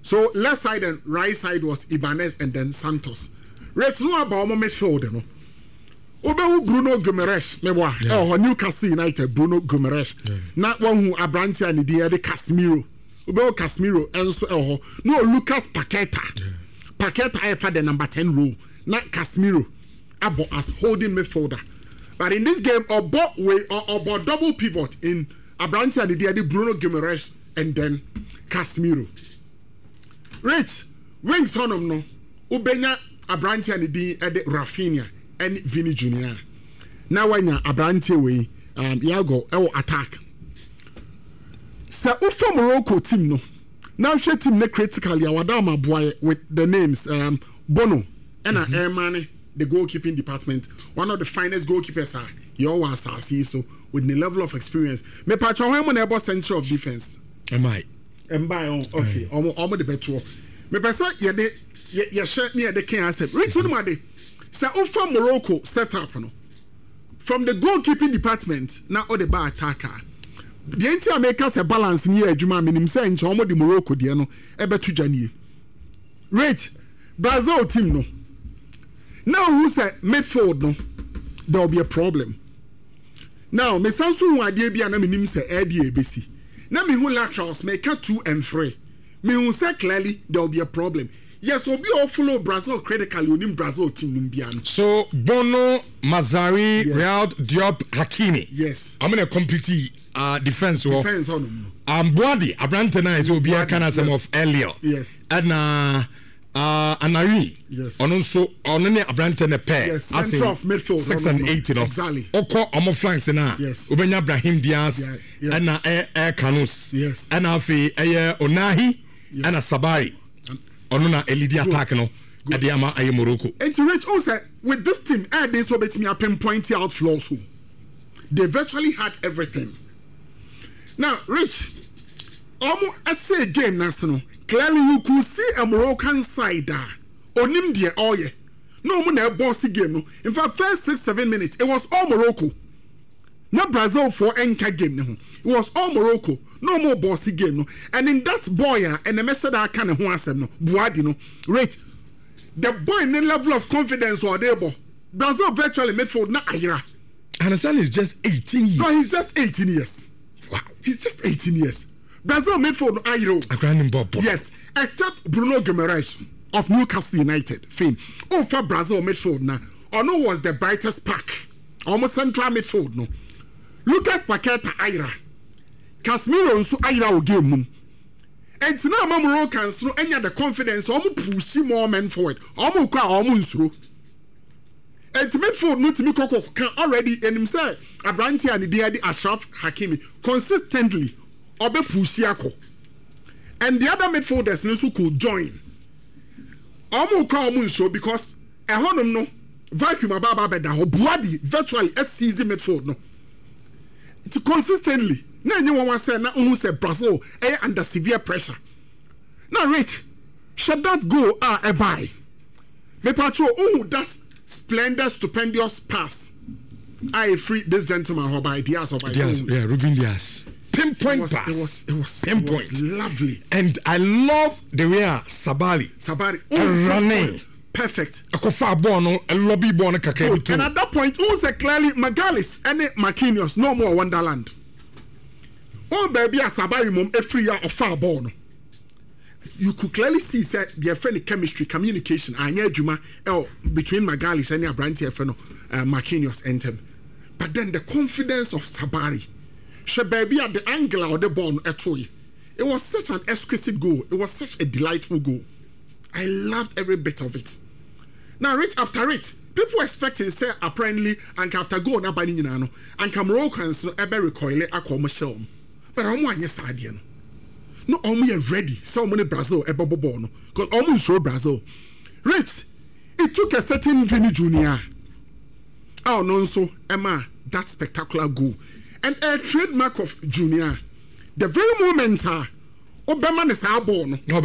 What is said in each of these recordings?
So left side and right side was Ibanez and then Santos. Right no about my midfield no. Obehu Bruno Guimaraes meboa Newcastle United Bruno Guimaraes na one who Abrante and the Casemiro Obehu Casemiro enso no Lucas Paqueta Paqueta the number 10 role not Casemiro abo as holding midfielder but in this game or double pivot in Abrante and the Bruno Guimaraes and then Casemiro right wings honum no Ubenya Abrante and the Rafinha and Vini Junior. Now when you Abrante way Iago attack. So from Morocco team no. Now she team ne critically Awadama boy with the names Bono and Ermane, the goalkeeping department, one of the finest goalkeepers are you always see so with the level of experience. Me patch on when about center of defense. Am I okay, almost the better. Me pesa ye share near the king accept. Reach on my day. So from Morocco set up no. From the goalkeeping department now all the bar attacker. The entire make us a balance near Juma minim say in Chomo di Morocco dia no ebe to Janie. Rich Brazil team no. Now who say midfield no there will be a problem. Now me sanso hu ade bia na minim say ade ebesi. Na me hu laterals make 2 and 3. Me hu say clearly there will be a problem. Yes, we'll be all follow Brazil critically on Brazil team Numbian. So Bono, Mazari, Real Diop, Hakimi. Yes. I'm gonna compete defense on Boadi, Abrantana is will be a kind of Elio. Yes. And Anari. Yes. On also on any Abrantana pair. Yes. Center of midfield 6 and 8, you know. Exactly. Oko Omo flanks na. Yes. Ubenya Brahim Diaz. Yes. And Kanus. Yes. And Afi Onahi and Sabari. Onuna elidi attack no Adiama aye Morocco. And to reach also with this team, they so bet me a pinpoint out flaws who they virtually had everything. Now, Rich, almost I say game national. Clearly you could see a Moroccan side there. Onim dia oye. No more a bossy game no. In fact, first 6-7 minutes, it was all Morocco. Not Brazil for anchor game no. It was all Morocco. No more bossy game no. And in that boy and the message that kind of who answer no. Buadi no. Right. The boy in the level of confidence or there bo. Brazil virtually midfield na Ira. Understand he's just 18 years. No, he's just 18 years. Wow. He's just 18 years. Brazil midfield no Ira. A grand Bob. Yes. Except Bruno Guimaraes of Newcastle United fame. Oh, for Brazil midfield na. Ono was the brightest spark. Almost central midfield no. Lucas Paqueta Ira. Casemiro nso Ira o game mum. And now Morocans no enya the confidence omo push more men forward. Omo kwa omo nsuro. And midfield no timi kokoko can already enim say Abrante and the Ashraf Hakimi consistently obe push yako. And the other midfielders no could join. Omo kwa omo nsuro because ehonum no vacuum ababa beda ho bloody virtually SCZ midfield no. It's consistently. Now you want to say na who say Brazil under severe pressure. Now Rich, should that go a buy? Me patro that splendid stupendous pass. I free this gentleman who by Diaz or by Diaz, yeah, Ruben Diaz. Pinpoint pass. It was pinpoint. It was lovely. And I love the way Sabali running. Perfect. A lobby born and at that point, who said clearly Magalis and Marquinhos, no more Wonderland. Oh, baby, a Sabari mum, a free year of far born. You could clearly see that their friendly chemistry, communication, Juma, between Magalis and Abrante Marquinhos and him. But then the confidence of Sabari, she baby at the angle of the ball at all. It was such an exquisite goal. It was such a delightful goal. I loved every bit of it. Now, Rich after it, people expecting say apparently and after go na bani nyina no and Moroccans no ebe recoil akọ Michelle. But omo anye sadie no. No omo ye ready. So omo Brazil ebe bobo no because omo show Brazil. Rich, it took a certain Vini Junior. Oh no so Emma that spectacular goal and a trademark of Junior. The very moment Obama is our born. And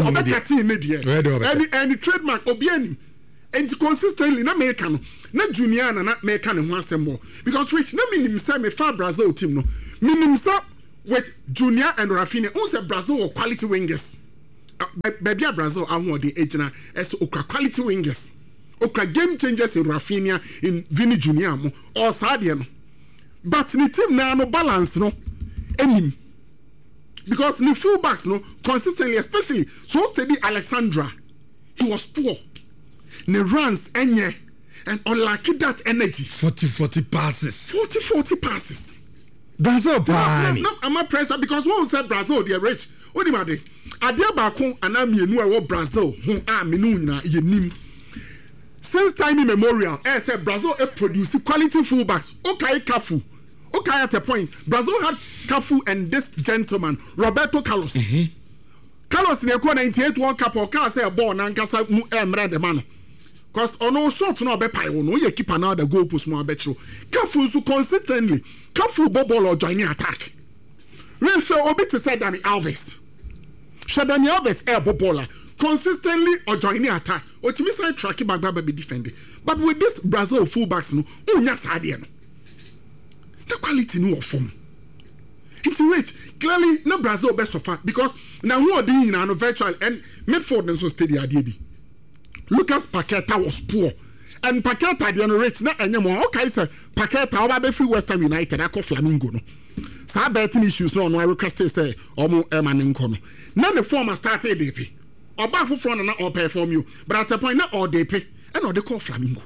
the trademark Obiani. And consistently na American, na Junior and not American and once more. Because Rich, na minim say me far Brazil team no. Minim say with Junior and Rafinha, who say Brazil or quality wingers. baby Brazil ahụ the ejina as okra quality wingers okra game changers in Rafinha in Vini Junior mo or Sadio no but the team now no balance no enim because the fullbacks no consistently especially so steady Alexandra he was poor the runs enye and unlucky that energy 40 passes 40 passes Brazil no I'm a pressure because one said Brazil they are rich what do you adia baako ana mienu a wo Brazil ho a menu nyina yenim since time immemorial say Brazil produce quality fullbacks okay Cafu okay at a point Brazil had Cafu and this gentleman Roberto Carlos Carlos in the 98 World Cup or car say ball na nkasa mu emre de man cause ono shot no be pai no ye keeper now the goal post mo abetro Cafu so consistently Cafu ball or joining attack real show obi to say Dani Alves Shadani Alves bola consistently or joining attack or to miss side track back be defending but with this Brazil fullbacks no unya sadie no the quality no form it's rich clearly no Brazil best so far because now who are doing in a virtual and midfield and so steady idea Lucas Paqueta was poor and Paqueta the rich na anyamo okay sir Paqueta over be free West Ham United I call Flamingo no sa betting issues no I requested say omo man nko no na the former started DP oba foforo na all perform you but at a point na all DP and all they call Flamingo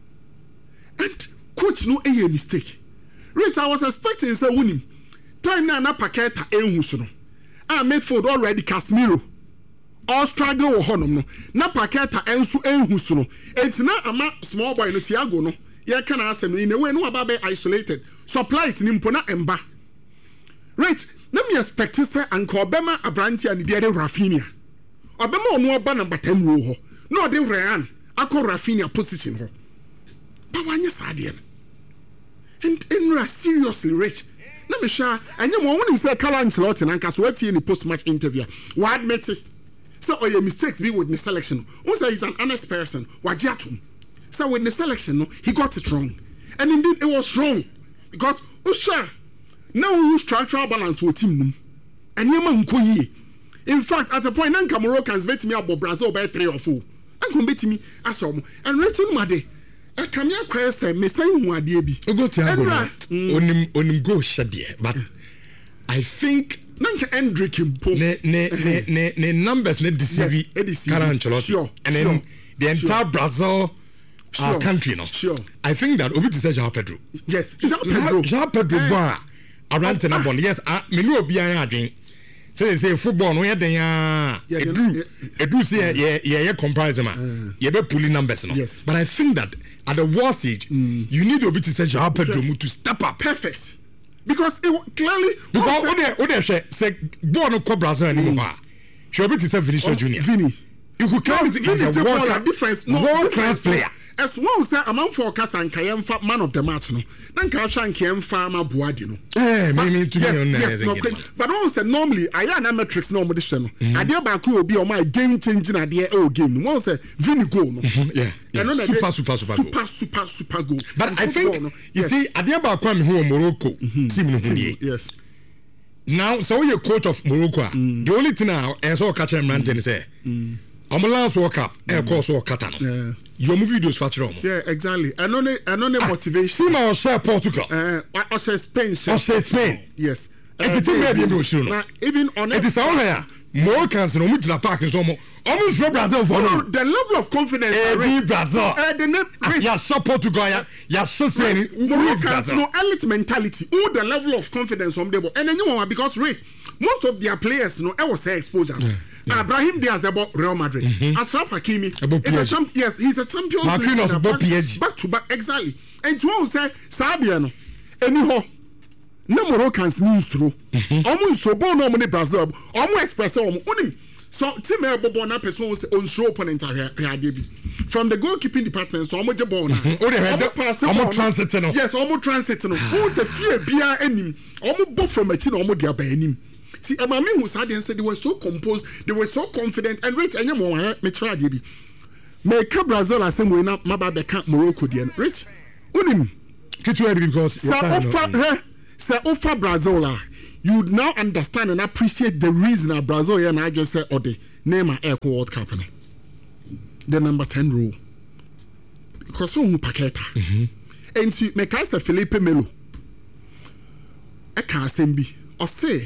and coach no a mistake Rich I was expecting say winning time na Paqueta enhu so no midfield already Casemiro all struggle honum no na Paqueta enso enhu so no entina ama small boy no Thiago no ye kana asem in a way no aba be isolated supplies ni mpo na emba right na me expect say anka obema Abrantia ni de Rafinha obema onu oba number 10 wo ho na ode Ryan akọ Rafinha position ho ba wanye sade and in seriously rich na me sha anya mo woni say Carlo Ancelotti na nka so watie ni post match interview wa admit so oh your mistakes be with the selection who say he's an honest person wajiatum so with the selection no he got it wrong and indeed it was wrong because Usha now who structural balance with him and yema nkoyi in fact at a point nan Morocans bet me about Brazil by 3 or 4 and bet me asom and written made e kam ya kwa say me say hu ade bi go Thiago onim go shade but I think nanka Hendrick impo ne numbers ne deceive Ancelotti sure, and sure, then the entire sure. Brazil country no sure. I think that obi to say João Pedro yes João Pedro ba around na bon yes me no obi an adwen say football no ye den edu say ye comparison ye be pulling numbers no yes. But I think that at the worst stage you need obi to say João Pedro to step up perfect because it clearly because what say ball no co Brazil anymore she obi to say Vinicius Junior Vini you could claim as a world class player as one say among for Casa and Kayemfa man of the match no then Kasha and Kayemfa ma Buadi no me to yes, but one said normally I am metrics no modification idea ba ku obi o my game changing idea game one say Vini goal no super goal but I think you see idea ba ku am who Morocco team no hu yes now so you coach of Morocco the only thing now is all catch him ranting say last World Cup course or Qatar your movie videos feature yeah exactly and only motivation see my share Portugal or say Spain yes and even on it is all here more cans no mudra park is almost Brazil for the level of confidence Brazil yeah so Portugal yeah so Spain no elite mentality the level of confidence from them and then you know because most of their players I was say exposure Ibrahim Diaz about Real Madrid. Ashraf Hakimi is a yes, he's a champion. Back to back, exactly. And to all say Sabiano, anyhow, no Moroccans news through. Almost so born no Brazil, almost express only. So Tim Bona person on show opponent from the goalkeeping department. So almost born. Almost transit. Yes, almost transit. Who's a fear beer enim? Almost both from a chin almost their benim. See, Amami who said they were so composed, they were so confident, and Rich, and you know, me try to be. Make Brazil as same way now, Maba can't Morocco, then Rich. Unim, because offer Brazil, you now understand and appreciate the reason that Brazil and I just said, Ode, Neymar Echo World Cup no. The number 10 role. Because who Paqueta. And to make us a Felipe Melo. I can't send be or say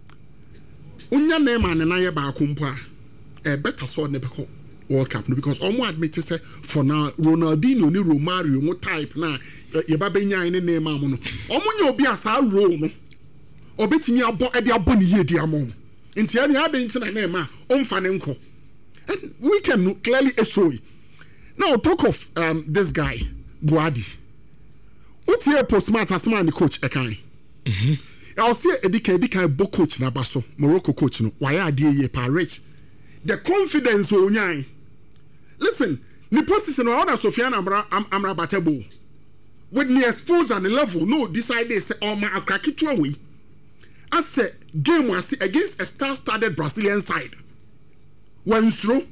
Unya Neymar and I ba kumpa a better sword never World Cup because almost admit to say for now Ronaldinho ni Romario no type na yebabenya in Neymar mono. Omunyo bi asa role no. Obetimi abo e de abo ni ye di amon. Nti ya ni aden na Neymar omfa ne nko. And we can clearly show it. Now talk of this guy Boadi. What's here post match as man the coach Ekan? I'll see Edika bo coach na baso Morocco coach no. Why are they pa rich? The confidence will nyai. Listen, the position of other Sofiane Amrabatebo with the exposure and the level no decide they say oh my akrakitwa way. I said game was against a star-studded Brazilian side. When through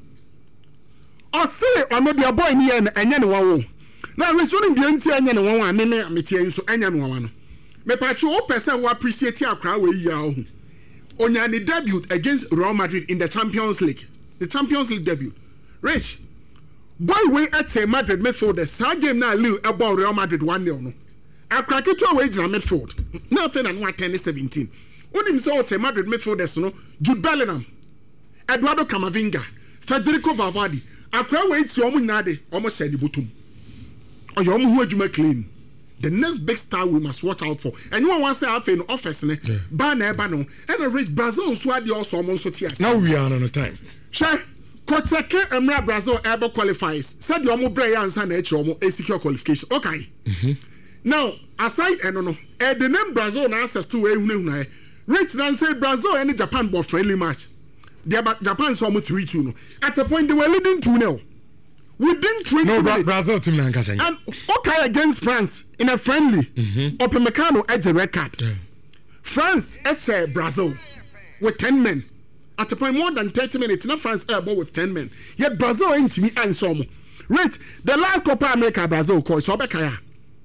I say I'm not the boy ni and yan now returning the NT and yan one and me so and yan one. Me patrol person who appreciate your crowd we yaw. On your debut against Real Madrid in the Champions League. The Champions League debut. Rich. Boy we at say Madrid midfield the same game now live about Real Madrid 1-0 no. I crack it to away in midfield. Nothing and 1-10-17. When him say at Madrid midfielders no Jude Bellingham, Eduardo Camavinga, Federico Valverde. Akra wait to omu nade almost said the bottom. Or your omu who clean. The next big star we must watch out for. And you want to say I've in office ne Bano and a rich Brazil so the also among so tears. Now we are on the time. Sure. Koteke Emra Brazil ever qualifies. Said your omu Bray and San Echomo a secure qualification. Okay. Now aside and no the name Brazil access to a rich then say Brazil and Japan bought friendly match. Japan saw 3-2 no. At the point they were leading 2-0. Within 20 minutes. Brazil team and okay against France in a friendly. Opamecano edge a red card. France said Brazil with 10 men. At the point more than 30 minutes, not France airball with 10 men. Yet Brazil ain't me and some. Rich, the last Copa America Brazil call so Bekaya.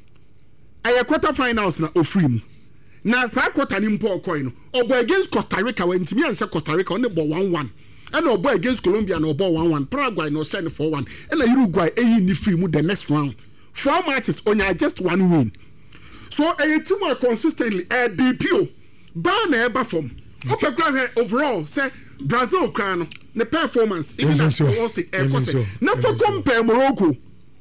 A quarterfinals na ofrim. Na sa quarter ni mpo okoy no. Obo against Costa Rica when timi and say Costa Rica on the ball 1-1. And obo against Colombia no ball 1-1. Paraguay no send 4-1. And Uruguay ni free mu the next round. 4 matches only just 1 win. So a team more consistently DPO ban eba from. Okay, overall say Brazil crown the performance even at the worst now for compare Morocco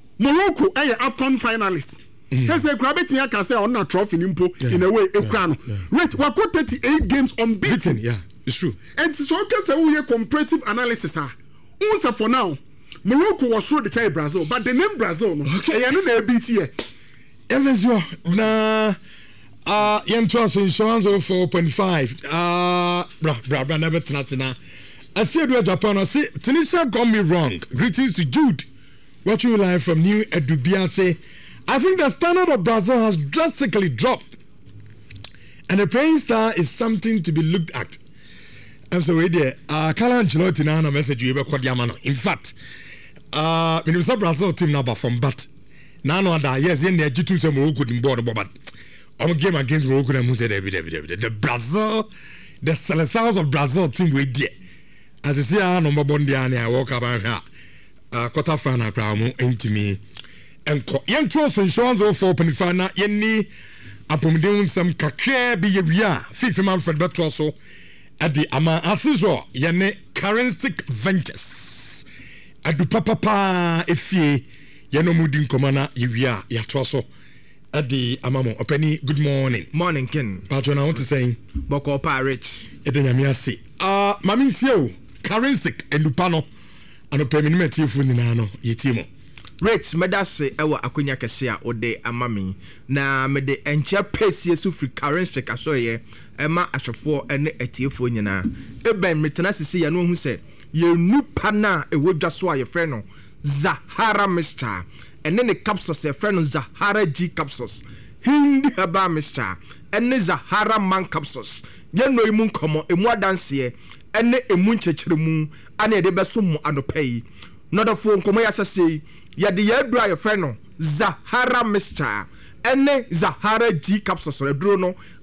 a AFCON finalist. There's a grab it me I can say on a trophy in a way a crown. Right, we got 38 games unbeaten. Yeah, it's true. And so I can say we have comparative analysis. Also for now, Morocco was through the child Brazil, but the name Brazil no. Okay, I know they beat here. Evans yo na insurance 4.5 bra never tnatina. I see do Japan I see Tanisha got me wrong. Greetings to Jude watching you live from New Edubia. Say I think the standard of Brazil has drastically dropped and the playing style is something to be looked at. I'm sorry there Carlo Ancelotti na message you about Diamano. In fact when you saw Brazil team number from but now that yes in the G2 say Morocco in board but on game against Morocco and Musa the Brazil the Celestials of Brazil team we there as you see number bondi and I walk about here quarter final crowd intimi and young trust insurance 4.5 na yenni apomden some kakra bi yewia fifi Manfred Betroso at the ama asizo yene Currentic Ventures adu papa efie yeno mudin komana yewia yatroso at the amamo openi. Good morning Ken patron I want to say boko Rich edenya see mami ntio Currentic endupano ano permanent fu nyina no yetimo Rich medase ewa akonya kese a ode amami na mede enche pese su free Currentic asoye ema ahwefo ene etiefo nyina eben metena sisi ya no hu se ye nupa na ewodwa so a ye frɛ no Zahara Mixture ene ne capsules ye frɛ no Zahara G capsules hindi haba mixture ene Zahara Man capsules ye no imu nkomo emu adanse ene emu nchekyeremu ane de beso mu anopai nodofo nkomo ya sese yade ya dura ye frɛ no Zahara Mixture ene Zahara G capsules reduro no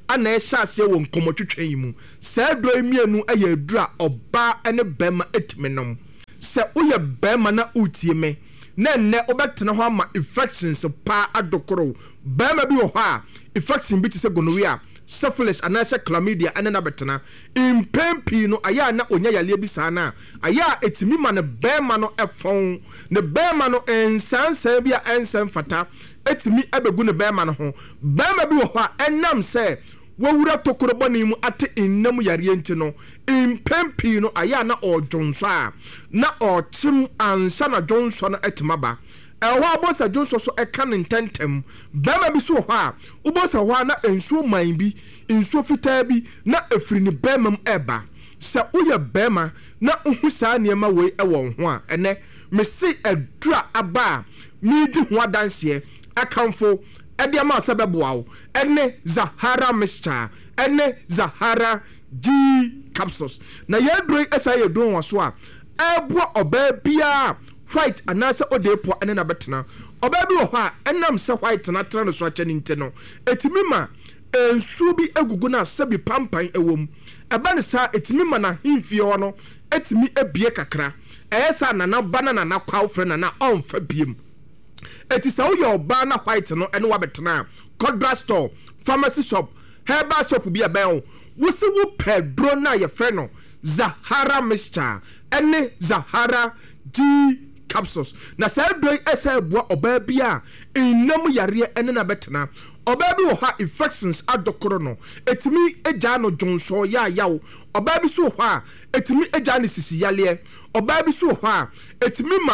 ana ɛhyɛ aseɛ wɔ nkɔmmɔtwitwa yi mu saa duro mmienu ɛyɛ aduru a ɔbaa ne bɛrima ɛtumi nom sɛ woyɛ bɛrima na wotie me na nnɛ wobɛtena hɔ ama infections paa adokoro bɛrima bi wɔ hɔ a infection bi te sɛ gonorrhea syphilis anaasɛ chlamydia ɛne na bɛtena mpɛn pii no ayɛ a na onya yaleɛ bi saa no a ayɛ a ɛtumi ma ne bɛrima no ɛfɔn ne bɛrima no nsansan bi a ɛnsɛn fata ɛtumi ɛbɛgu ne bɛrima no ho bɛrima bi wɔ hɔ a ɛnam sɛ wɔwura tokoro bɔne mu ate nnam yareɛ nti no mpɛn pii no ayɛ a na ɔdwonso a na ɔkyem ansa na dwonso no ɛtumi aba ɛwɔ abɔsa dwonso so ɛka ne ntɛntɛm bɛrima bi so wɔ hɔ a wobɔsa hɔ a na nsuo man bi nsuo fitaa bi na ɛfiri ne bɛrima mu ɛba sɛ woyɛ bɛrima na wohu saa nneɛma wei ɛwɔ ho a ɛnɛ mesi adura aba a meedi ho adanseɛ akamfo ɛde ama sɛ bɛboa wo ɛne Zahara mixture ɛne Zahara G capsules na yɛduro ɛsa yɛ duro wɔ so a ɛboa ɔbaa biara white anaasɛ odeepo ɛne na bɛtena ɔbaa bi wɔ hɔ a ɛnam sɛ white na tena no so akyɛ ne nti no ɛtumi ma nsuo bi agugu no a sɛbi pampan ɛwɔ mu ɛba ne saa ɛtumi ma na hemfie hɔ no ɛtumi abie kakra ɛyɛ saa nana ba na nana kwaw frɛ nana ɔmfa biem ɛti sɛ woyɛ ɔbaa na white no ɛne wabɛtena Kodra store pharmacy shop herbal shop bi abɛn wo wosi wo pɛ duro na yɛfrɛ no Zahara mixture ɛne Zahara G capsules na saa duro ɛsɛ ɛboa ɔbaa bi a nnam yareɛ ɛne na bɛtena ɔbaa bi wɔ ha infections adokoro no ɛtumi agya no dwonso yaayaw ɔbaa bi so wɔ hɔ a ɛtumi agya no sisi yaleɛ ɔbaa bi so wɔ hɔ a ɛtumi ma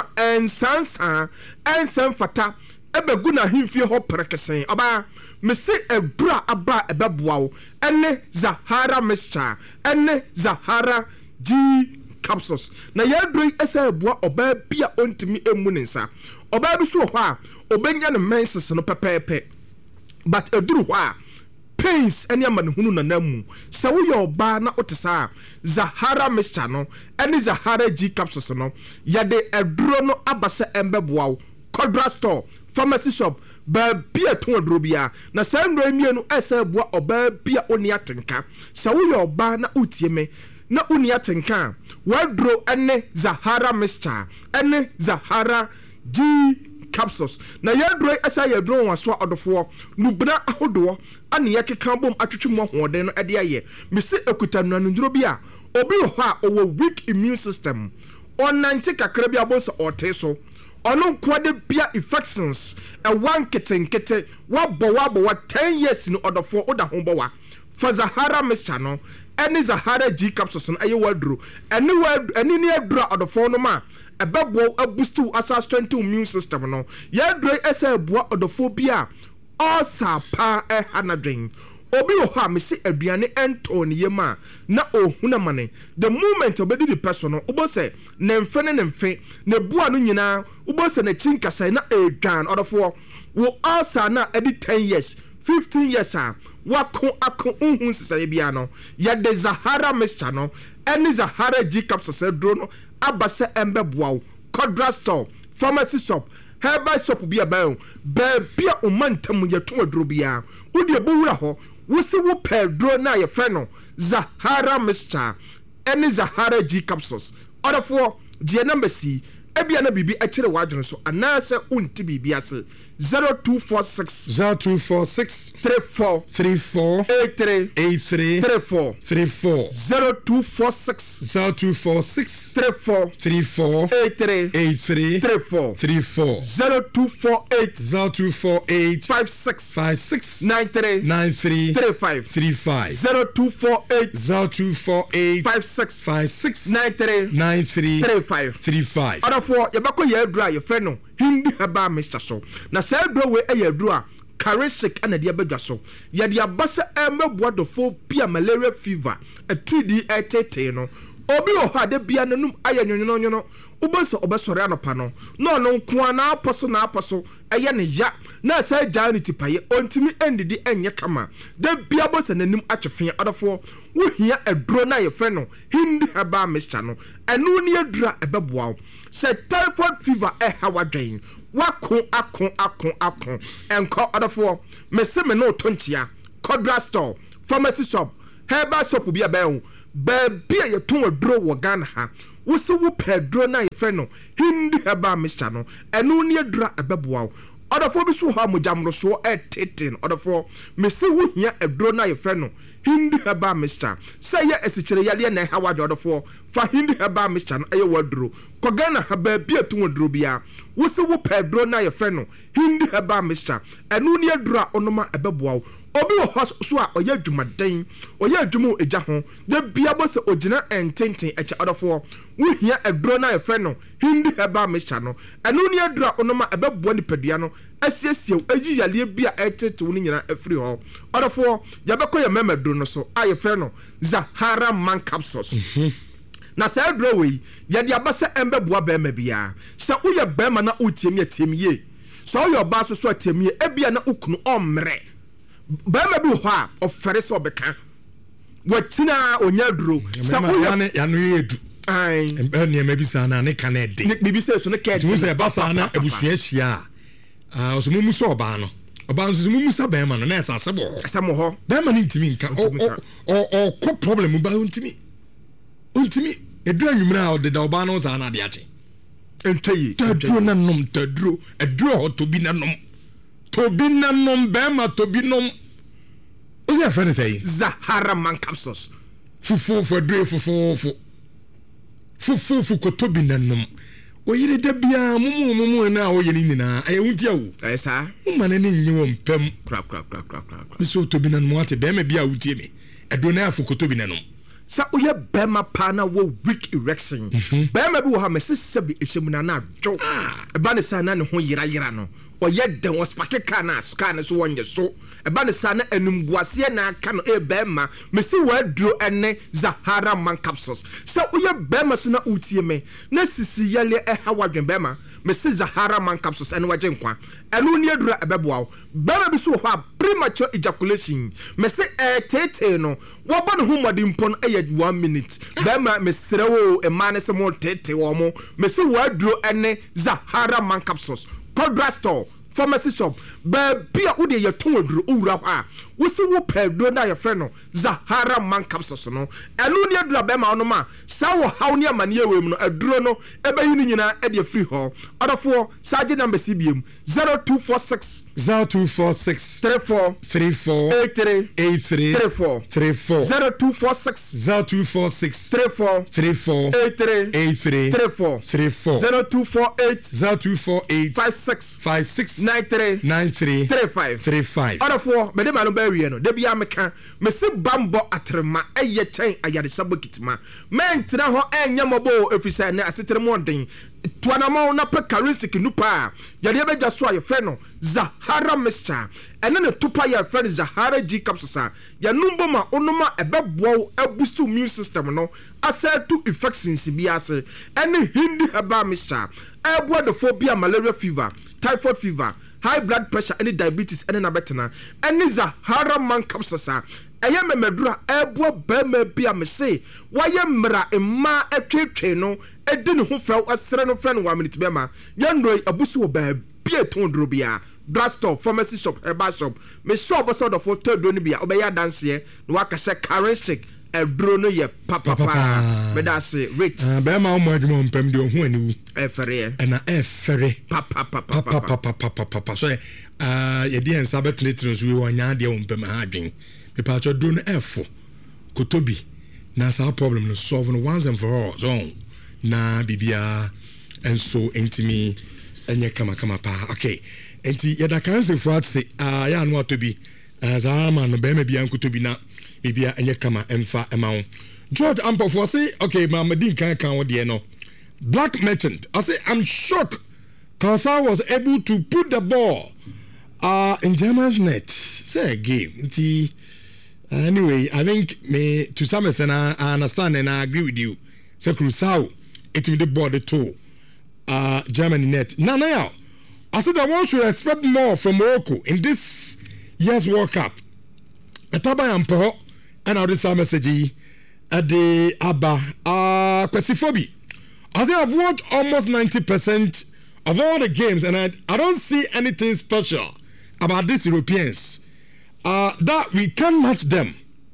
ɛnsan fata ɛbɛgu na hemfie hɔ pɛrɛkɛsɛn ɔbaa mese ɛdura aba ɛbɛboa wo ɛne Zahara mixture ɛne Zahara G capsules na yɛduro ɛsɛ ɛboa ɔbaa bi a ɔntumi emu ne nsa ɔbaa bi so wɔ hɔ a ɔbɛnya ne menses no pɛpɛɛpɛ but ɛduru hɔ a pains ɛne amanehunu nana mu sɛ woyɛ ɔbaa na wote saa Zahara mixture no ɛne Zahara G capsules no yɛde ɛduro no aba sɛ ɛmbɛboa wo Kodra store pharmacy shop baabi a ɛtɔn aduro bia na saa nnuro mmienu ɛsɛ ɛboa ɔbaa bi a ɔni atenka sɛ woyɛ ɔbaa na wotie me na uni atenka wadro ɛne Zahara mixture ɛne Zahara G capsules na yɛduro ɛsa yɛduro wɔ so ɔdofoɔ nubra ahodoɔ ane yɛkeka bom atwetwe mu ahoɔden no ɛde ayɛ mesi ekuta nnuanoduro bi a obi wɔ hɔ a ɔwɔ weak immune system ɔnante kakra bi abɔ sɛ ɔte so ɔno nkwade bia infections ɛwa nketenkete wabɔ 10 years no ɔdofoɔ woda ho bɔwa for Zahara mixture no ɛne Zahara G capsules no ɛyɛ waduro ɛne ne aduro ɔdofoɔ no ma ɛbɛboa aboost asa strengthen immune system no yɛduro ɛsɛ ɛboa ɔdofoɔ bi a ɔsa paa ɛha na dwen obi wɔ hɔ a mesi aduane ɛntɔɔ ne yam a na ɔhuna ma ne the moment ɔbɛdi ne pɛ so no wobɔ sɛ ne mfe ne bua no nyinaa wobɔ sɛ n'akyi nkasɛe na ɛdwan ɔdofoɔ wo ɔsa na ɛde 10 years 15 years a wako unhu nsesaeɛ bia no yɛde Zahara mixture no ɛne Zahara G capsules ɛduro no aba sɛ ɛmbɛboa wo Kodra store pharmacy shop herbal shop bi abɛn baabi a ɔma ntam yɛtɔn aduro bia wode ɛbɛwura hɔ wosi wo pɛ duro na yɛfrɛ no Zahara mixture ɛne Zahara G capsules ɔdɔfoɔ deɛ number C ebia na bibi ɛkyerɛ wadwene so anaasɛ unti bibi ase 0246 34 83 34 0246 34 83 34 0248 56 93 35 0248 56 93 35 for yɛbɛkɔ yɛaduro a yɛfrɛ no Hindi Herbal Mixture so na saa aduro wei ɛyɛ aduro a Karishik ana de abadwa so yɛde aba sɛ ɛmɛboa dɔfo bia malaria fever ɛtudi ɛtete no obi wɔ hɔ a de bia nanum ayɛ nwonwono wobɛsɛ ɔbɛsɔre anɔpa no na ɔno nko a na apɔ so ɛyɛ ne ya na saa gyaa ne tipaeɛ ɔntumi ɛndidi ɛnyɛ kama da bia bɔ sɛ n'anim atwefea ɔdɔfoɔ wohia aduro no a yɛfrɛ no Hindi Herbal Mixture no ɛno ne aduro a ɛbɛboa wo sɛ typhoid fever ɛha wadwen wako ɛnkɔ ɔdɔfoɔ mese me no ɔtɔ nkyia Kodra store pharmacy shop herbal shop bi abɛn baabi a yɛtɔn aduro wɔ Ghana ha wosi wo pɛ aduro na yɛfrɛ no Hindi herbal mixture no ɛno ne adura ɛbɛboa wo ɔdɔfoɔ bi so hɔ a mogyamorosoɔ ɛtete no ɔdɔfoɔ mesi wo hia aduro na yɛfrɛ no Hindi herbal mixture sɛ yɛ asikyire yadeɛ na ɛha wadɔ ɔdɔfoɔ fa Hindi herbal mixture no ɛyɛ waduro kɔ Ghana ha baabi a ɛtɔn aduro bia wosi wo pɛ aduro na yɛfrɛ no Hindi herbal mixture ɛno ne aduro a ɔnoma ɛbɛboa wo obi wɔ hɔ so a ɔyɛ adwumaden ɔyɛ adwuma ɛgya ho da bia bɔ sɛ ogyina ɛntenten ɛkyɛ ɔdɔfoɔ wohia aduro no a yɛfrɛ no Hindi herbal mixture no ɛno ne aduro a ɔnoma ɛbɛboa nipadua no asiesie ayi yaleɛ bi a ɛtetew no nyinaa afiri hɔ ɔdɔfoɔ yɛbɛkɔ yɛ mɛma duro no so a yɛfrɛ no Zahara Man Capsules na sɛ aduro wei yɛde aba sɛ ɛmbɛboa bɛrima biara sɛ woyɛ bɛrima na wotiemi atiemie sɛ woyɛ ɔbaa so atiemie ebia na wokunu ɔmmerɛ bɛrima bi wɔ hɔ a ɔfɛre sɛ ɔbɛka wakyina onya aduro sɛ woyɛ yano yɛ edu nneɛma bi saa na ne ka na ɛde bibi sɛ so ne ka ɛde sɛ ɛba saa na abusua ahyia a ɔsɛ mumu sɛ ɔbaa no ɔbaa nso mumu sa bɛrima no na ɛsɛ asɛ bɔ hɔ asɛm hɔ bɛrima no ntimi nka ɔkɔ problem ba ntimi ɛduru anwummerɛ a ɔdeda ɔbaa no saa na ade ate ntwayi taduro na nom taduro aduro hɔ tobi na nom bɛrima tobi nom wosɛ yɛfrɛ no sɛ yi Zahara Man Capsules fofofo aduro fofofo kɔtobi na nom oyere da biara mumu na woyɛ ne nyinaa ɛyɛ wuntia wo ɛyɛ saa woma ne nye wɔ mpam kra mesɛ tobi na nom ate bɛrima bi a wotie me ɛdo na afo kɔtobi na nom sɛ woyɛ bɛrima paa na wɔ weak erection bɛrima bi wɔ ha mɛsesɛ bi ɛhyɛmu na na adwo ɛba ne saa na ne ho yerayera no ɔyɛ dɛn ɔspake kaa na kaa ne so wɔnyɛ so ɛba ne saa na animguaseɛ na aka no bɛrima mesi wɔaduro ɛne Zahara Man Capsules sɛ woyɛ bɛrima so na wotie me na sisi yɛle ɛha wadwen bɛrima mesi Zahara Man Capsules ɛne wagye nkwa ɛno ne aduro ɛbɛboa wo bɛrima bi so wɔ hɔ a premature ejaculation mesi ɛɛtetee no wɔbɔ ne ho mmɔden mpo no ɛyɛ 1 minute bɛrima mesrɛ wo ɛmaa ne sɛ mo tete wɔ mo mesi wɔaduro ɛne Zahara Man Capsules Kodra Store pharmacy shop baabi a wode yɛtɔn aduro owura hɔ a wosi wo pɛ aduro na yɛfrɛ no Zahara Man Capsules no ɛno ne aduro bɛrima ɔnom a saa wɔ haw ne amanneɛ wɔ mu no aduro no ɛbɛyi no nyinaa ɛde afiri hɔ ɔdɔfoɔ saa gye number si biem 0246 34 83 34 0246 34 83 0248 56 93 35 ɔdɔfoɔ mɛde ma no bɛwie no da bia meka mesi bambɔ atrema ɛyɛ kyɛn ayaresa bɔkitima mɛntena hɔ ɛnyɛ mɔbɔ ɛfiri sɛ ne asetere mu ɔden tuanama na pɛ karisik nupa a yɛde bɛgya so a yɛfrɛ no Zahara mixture ɛne ne tupa yɛfrɛ no Zahara G capsules a yɛnom bɔ ma onoma ɛbɛboa wo aboost immune system no asɛ to infections bi ase ɛne Hindi herbal mixture ɛboa the phobia malaria fever typhoid fever high blood pressure ɛne diabetes ɛne nabɛtena ɛne Zahara Man Capsules a ɛyɛ mɛmɛdura ɛboa bɛrima bi a mese wayɛ mmara mmaa ɛtwetwe no ɛdi ne ho fɛw ɛsrɛ no frɛ no wɔ aminiti bɛma yɛnnoi abusu wɔ baabi ɛtɔn duro bia drugstore pharmacy shop herbal shop mesɛ ɔbɛsɛ ɔdɔfoɔ tɔ duro no bia ɔbɛyɛ adanseɛ na waka sɛ Karenstick ɛduro no yɛ papapaa mɛda ase rich bɛrima ɔmo adwuma mpam deɛ ɔho ani wu ɛfɛreɛ ɛna ɛfɛre papapapapapa so yɛde yɛn nsa bɛtenetene so wɔ ɔnya adeɛ wɔ mpam ha adwen mepatwɛ duro no ɛfo kotobi na saa problem no solve no once and for all so na bibia enso entimi enye kama pa okay enti yɛda kanse fo atse ya anu atobi saa ma no bɛma bia nkotobi na bibia enye kama emfa ema wo George Ampofo say okay Mamadin kan wo de no Black Merchant I say I'm shocked Kansa was able to put the ball in German's net say a game enti anyway I think me to some extent I understand and I agree with you say Crusao it will the ball the two Germany net now I said that one should expect more from Morocco in this year's World Cup Ataba Ampo and all this message at the Abba Kwesifobi I say I've watched almost 90% of all the games and I don't see anything special about these Europeans that we can match them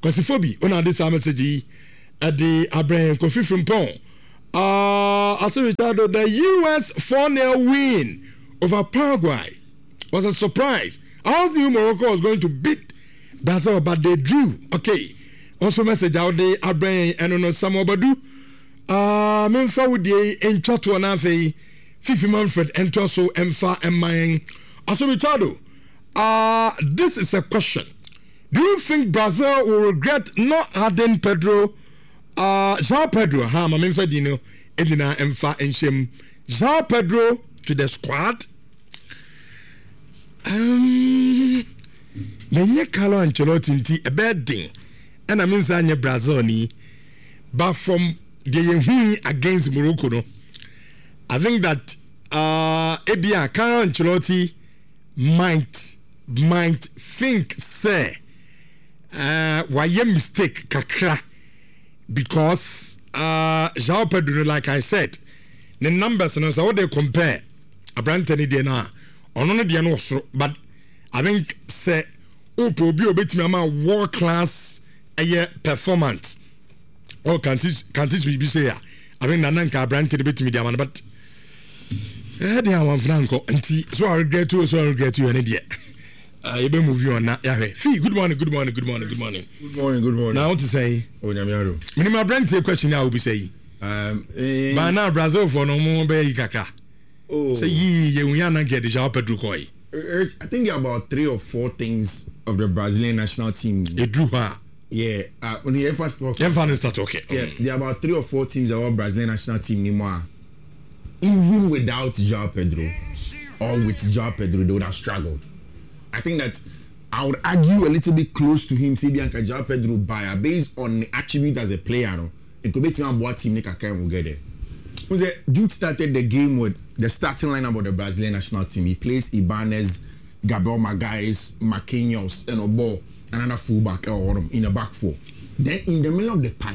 Kwasifobi ona de sa message at the Abraham Kofi Frimpong. Ricardo, the US 4-0 win over Paraguay was a surprise. I also knew Morocco was going to beat Brazil, but they drew. Okay. Also message out there, Abraham and ono Samuel Badu. Memfa with the Enchato Anafe, Fifi Manfred, Entoso, Emfa, Emmaing. Also Ricardo, this is a question. Do you think Brazil will regret not adding Pedro? João Pedro, Memfa Dino, Edina, Emfa, Enchem, João Pedro to the squad? Menye Carlo Ancelotti nti a bad thing. And I mean Sanya Brazil ni, but from the against Morocco no, I think that Ebia Carlo Ancelotti might think say why a mistake kakra because João Pedro, like I said, the numbers and so they compare a brand any day now on the no, but I think say Obi Obetimi world class performance or can't teach me be say I think Nananka brand to the bit media man, but they are one Franco and so I regret you an idiot. You be move you on that. Fee, good morning. Now I want to say minimum brand take question now will be saying by now Brazil for no more be kaka. Say ye not get the job Pedro Koi. I think there are about 3 or 4 things of the Brazilian national team. They drew her. Yeah, when you first talk, okay. Yeah, there are about 3 or 4 teams of our Brazilian national team anymore. Even without João Pedro or with João Pedro, they would have struggled. I think that I would argue a little bit close to him, say Bianca João Pedro buyer based on the attribute as a player. No, it could be team about team make a will get there. Duke started the game with the starting lineup of the Brazilian national team. He plays Ibanez, Gabriel Magalhães, Marquinhos, and Obo, another fullback in a back 4. Then in the middle of the pack,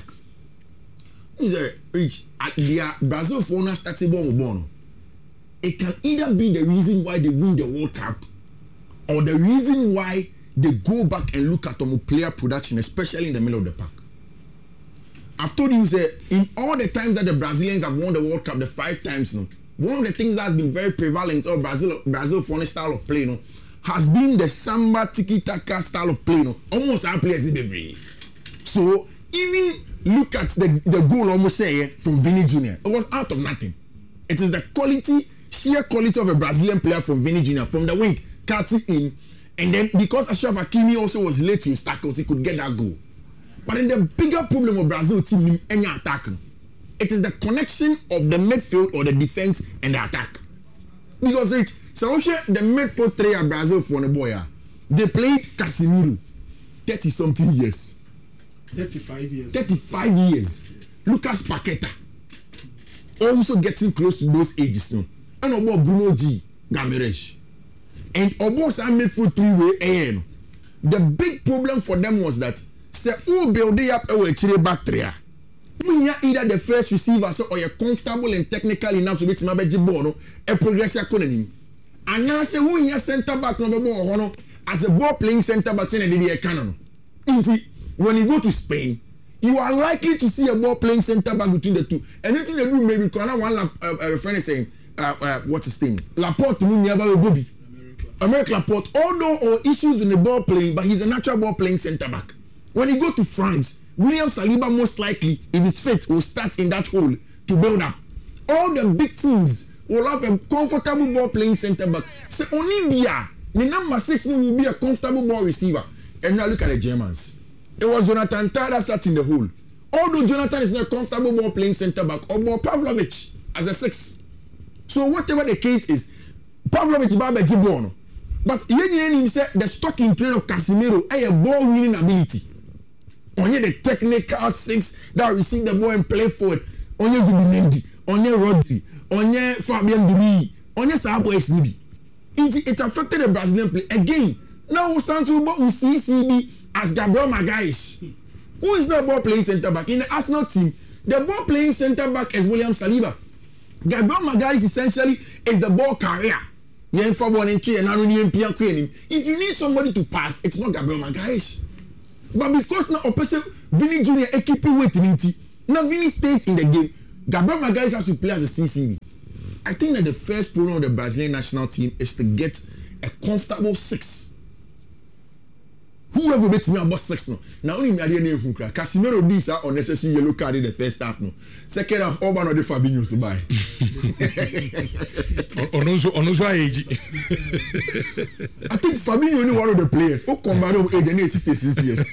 Rich, at the Brazil for now starting ball. It can either be the reason why they win the World Cup or the reason why they go back and look at player production, especially in the middle of the pack. I've told you, in all the times that the Brazilians have won the World Cup, the 5 times now, one of the things that has been very prevalent of Brazil for a style of play, no, has been the samba tiki-taka style of play, no. Almost our players did. So even look at the goal almost say from Vini Jr. It was out of nothing. It is the sheer quality of a Brazilian player from Vini Jr. from the wing, cutting in, and then because Achraf Hakimi also was late to his tackles, he could get that goal. But then the bigger problem of Brazil team in any attack, it is the connection of the midfield or the defense and the attack. Because the midfield 3 at Brazil for the boy, they played Casemiro 30-something years. 35 years. 35 years. Yes. Lucas Paqueta also getting close to those ages now. And about Bruno G. Gameres. And about some midfield 3-way. The big problem for them was that say who build up a back 3. Either the first receiver or you're comfortable and technical enough to get my ball no a progressive economy. And now say who in your center back no ball as a ball playing center back saying the canon. When you go to Spain, you are likely to see a ball playing center back between the two. Anything they do maybe one friend is saying what's his name? Laporte never Bobby. America Laporte, although issues with the ball playing, but he's a natural ball playing center back. When you go to France, William Saliba most likely, if he's fit, will start in that hole to build up. All the big teams will have a comfortable ball playing center back. So only Bia, the number 6 will be a comfortable ball receiver. And now look at the Germans. It was Jonathan Tah that sat in the hole. Although Jonathan is not a comfortable ball playing center back, or Pavlovic as a 6. So whatever the case is, Pavlovic Baba Jibono. But he said the stock in trade of Casemiro a ball winning ability. Only the technical 6 that receive the ball and play forward. Only Zubimendi, only Rodri, only Fabian Duri, only Sabo SNB. It affected the Brazilian play again. Now Santos will see CB as Gabriel Magalhães, who is not ball playing centre back in the Arsenal team. The ball playing centre back is William Saliba. Gabriel Magalhães essentially is the ball carrier. If you need somebody to pass, it's not Gabriel Magalhães. But because now a person Vinny Junior keep waiting, now Vinny stays in the game. Gabriel Magalhaes has to play as a CCB. I think that the first problem of the Brazilian national team is to get a comfortable 6. Whoever beats me about 6 no. Now only me adie na ehun kra. Casemiro this are unnecessary yellow card in the first half no. Second half all one of the Fabinho to buy. Onozo age. I think Fabinho only one of the players who combine with age and 66 years.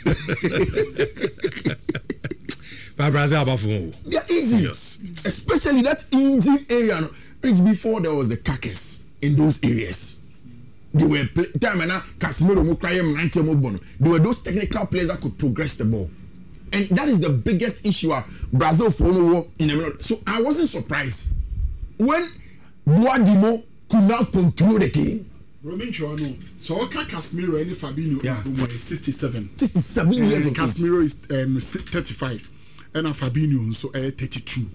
But Brazil about for. They are easy. Yes. Especially that engine area no. Which before there was the carcass in those areas. They were time and Casemiro Mukrayem 90 Mobono. They were those technical players that could progress the ball. And that is the biggest issue Brazil follow in the middle. So I wasn't surprised when Boadimo could now control the game. Romain Chuano. So Casemiro and Fabinho are 67. 67 years old. Casemiro is 35. And Fabinho so 32.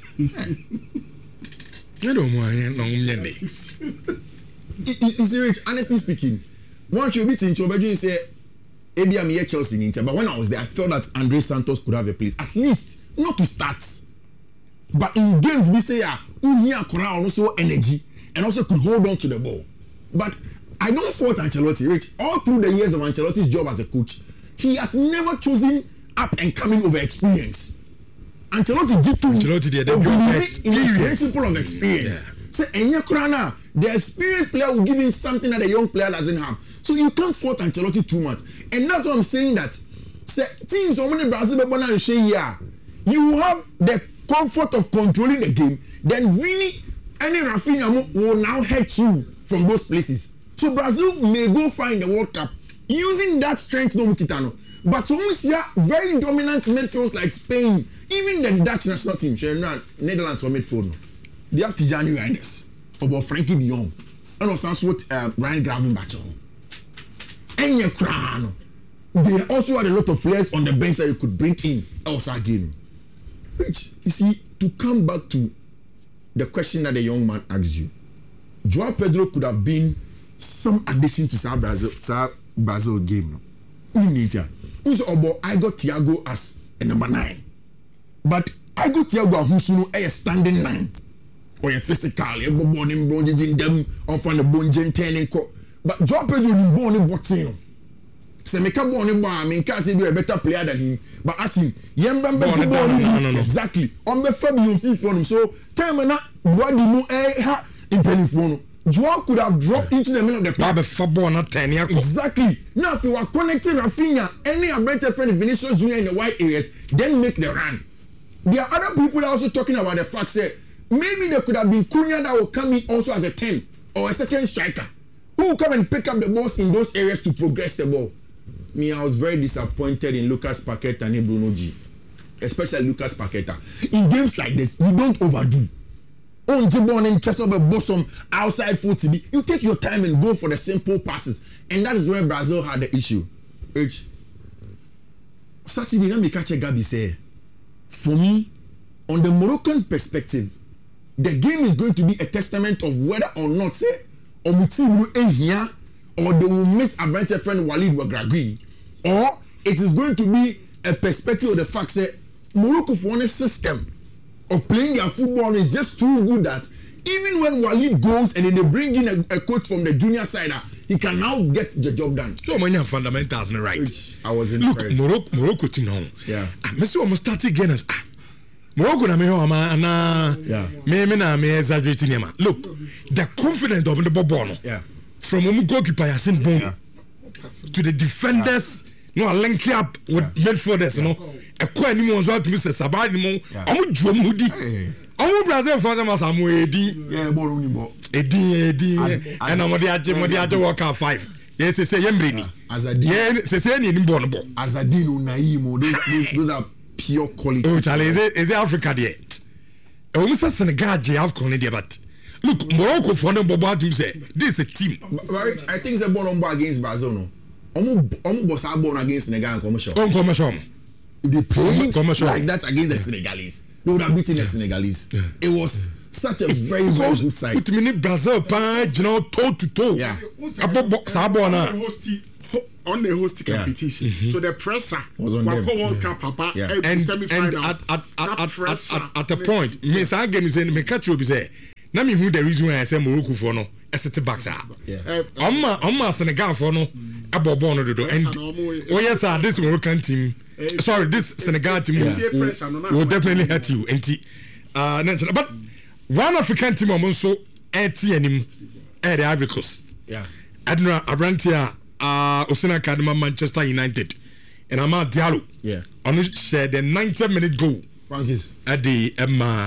I don't mind It's honestly speaking, once you beat in Chobedu, you say, maybe I'm here Chelsea in Inter. But when I was there, I felt that Andre Santos could have a place, at least not to start. But in games, we say, also energy and also could hold on to the ball. But I don't fault Ancelotti, Rich. All through the years of Ancelotti's job as a coach, he has never chosen up and coming over experience. Ancelotti did the principle of experience. Say, the experienced player will give him something that the young player doesn't have. So you can't fault Ancelotti too much. And that's what I'm saying that say, teams so many Brazil and here, you have the comfort of controlling the game. Then Vini and Rafinha will now hurt you from those places. So Brazil may go far in the World Cup using that strength no Mkitano. But so we see very dominant midfields like Spain, even the Dutch national team, Netherlands for midfield. They have Tijani Reinders, about Frankie de Jong, and also Ryan Gravenberch. And your crown. They also had a lot of players on the bench that you could bring in outside game. Rich, you see, to come back to the question that the young man asked you, Joao Pedro could have been some addition to South Brazil game. Also, I got Thiago as a number 9, but I got Thiago Ahusuno a standing 9. Or a physical, born in Bronjin them on from the Bonjen turning co. But Joao Pedro is born in Bottino. Semeka born in Bar, I mean, can't say do a better player than him. But as him, Yembam born exactly. On the Fabio Fifth, so time and what do you know in telephone? Joao could have dropped into the middle of the park. Exactly. Now, if you are connecting Rafinha, any better friend Vinicius Junior in the white areas, then make the run. There are other people that are also talking about the fact that maybe there could have been Cunha that will come in also as a 10 or a second striker who will come and pick up the balls in those areas to progress the ball. Me, I was very disappointed in Lucas Paqueta and Bruno G, especially Lucas Paqueta. In games like this, you don't overdo. On Jibon and trust of a bosom outside foot to be. You take your time and go for the simple passes, and that is where Brazil had the issue. H. Saturday, let me catch a Gabi say. For me, on the Moroccan perspective, the game is going to be a testament of whether or not say here or they will miss a better friend Walid Wagragui, or it is going to be a perspective of the fact that Morocco for one system of playing their football is just too good that even when Walid goes and then they bring in a coach from the junior side, he can now get the job done. So many fundamentals, right? Which I was impressed. Look, Morocco team now. Yeah. I miss almost starting again. Morocco na me exaggerating him. Look, the confidence of the Bobono. Yeah. From goalkeeper Yasin Bono to the defenders, no link up with midfielders, you know. A quite anyone was out to Mr. Sabani. I'm Jom Hoodie. I'm Brazil for them as I'm Edi. Yeah, Edi, and I'm the walk out 5. Yes, say Yembrini. As a dear, say any Bonobo. As a Dino Naimo, those are pure quality. Oh, Charlie, is Africa there? Almost a Senegal, J. But look, Morocco for them, Bobo, you say this is a team. I think it's a Bonombo against Brazil. No, almost are born against Senegal commercial. If they played like that against the Senegalese, they would have beaten the Senegalese. Yeah. It was such a very good side. With Brazil, you know, toe to toe. Yeah. on the host competition. So the pressure was on them. World Cup, Papa, and semi-final. At a point, me say game is in me catch you be say. Na me who the reason why I say Morocco for no, set backs are. Oma Senegal for no, abobo no do. And oh yes, sir, this Moroccan team, sorry, this Senegal team will definitely hurt you. But one African team also ATM at the Ivory Coast. Yeah. Admiral Abrantia, Osina Kadima, Manchester United, and Amad Diallo. Yeah. On which shared the 90-minute goal. Frankie's At the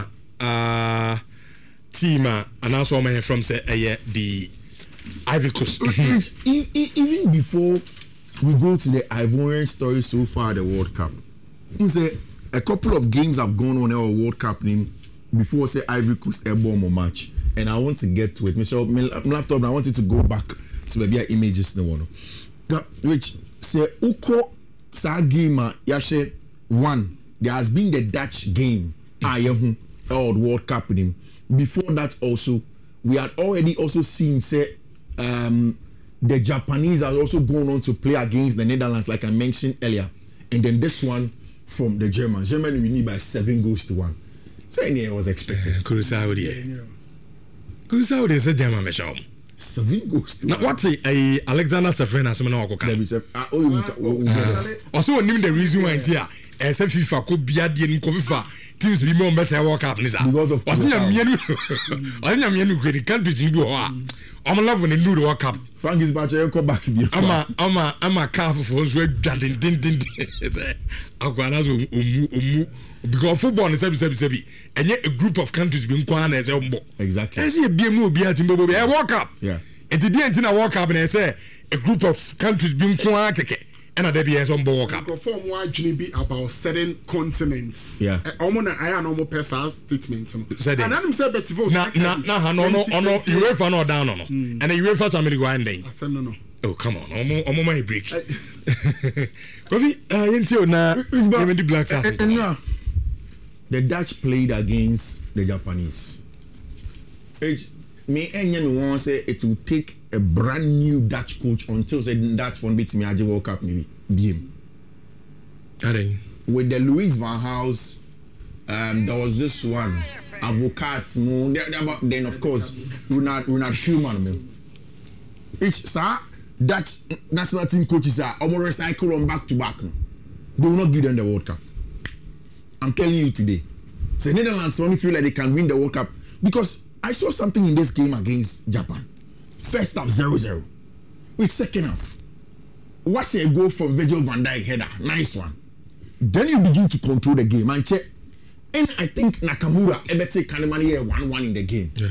team, and also from the Ivory Coast. Even before we go to the Ivorian story so far, the World Cup, say a couple of games have gone on our World Cup name before say Ivory Coast airborne match, and I want to get to it. Michelle, my laptop, I wanted to go back to maybe images no one. Which say Uko sa game yashe one. There has been the Dutch game, or World Cup with him. Before that also, we had already also seen say the Japanese are also going on to play against the Netherlands, like I mentioned earlier, and then this one from the Germans. Germany we need by 7-1. So it was expected. Kurusaudi is a German measure. 7-1. Now what Alexander Safrena Semana also name the reason why here as a FIFA could be at the end of teams be more best World Cup because of I think countries in I'm love when they do the World Cup. Frank is back to back. I'm a car for din because football is and yet a group of countries being quiet as exactly. I see a BMO be at a World Cup. Yeah. And the end in a World Cup and I say a group of countries being quiet and a debut as on World Cup. Form why be about certain continents. Yeah. I normal personal statements. And I'm saying better vote. No, UEFA no down on. And the UEFA to America one day. I said no. Oh come on, I'm my break. Kofi, you know, even the Black Stars. The Dutch played against the Japanese. Me and you want to say it will take a brand new Dutch coach until the Dutch won't beat me at the World Cup maybe game. With the Louis van Gaal, there was this one Advocaat. Then of course Ronald Koeman. It's Dutch national team coaches are almost recycle on back to back. They will not give them the World Cup. I'm telling you today. So Netherlands only feel like they can win the World Cup because I saw something in this game against Japan. First half 0-0. With second half, watch a goal from Virgil van Dijk header, nice one. Then you begin to control the game and check. And I think Nakamura Ebete Kanemani 1-1 in the game. Yeah.